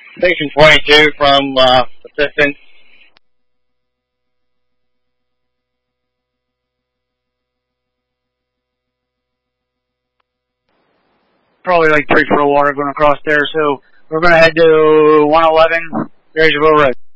Station 22 from assistant. Probably like 3 foot of water going across there, so we're going to head to 111 Marysville Road.